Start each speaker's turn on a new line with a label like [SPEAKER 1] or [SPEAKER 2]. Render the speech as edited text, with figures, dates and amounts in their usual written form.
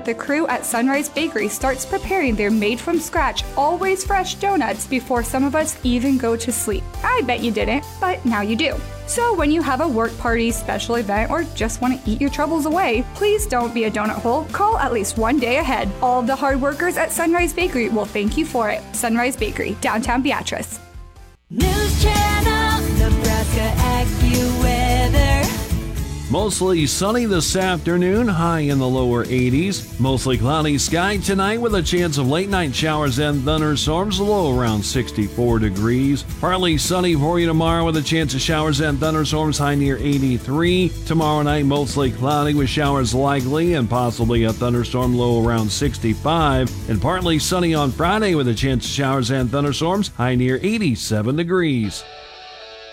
[SPEAKER 1] The crew at Sunrise Bakery starts preparing their made-from-scratch, always fresh donuts before some of us even go to sleep. I bet you didn't, but now you do. So when you have a work party, special event, or just want to eat your troubles away, please don't be a donut hole. Call at least one day ahead. All of the hard workers at Sunrise Bakery will thank you for it. Sunrise Bakery, downtown Beatrice.
[SPEAKER 2] News Channel, Nebraska AccuWeather.
[SPEAKER 3] Mostly sunny this afternoon, high in the lower 80s. Mostly cloudy sky tonight with a chance of late night showers and thunderstorms, low around 64 degrees. Partly sunny for you tomorrow with a chance of showers and thunderstorms, high near 83. Tomorrow night, mostly cloudy with showers likely and possibly a thunderstorm, low around 65. And partly sunny on Friday with a chance of showers and thunderstorms, high near 87 degrees.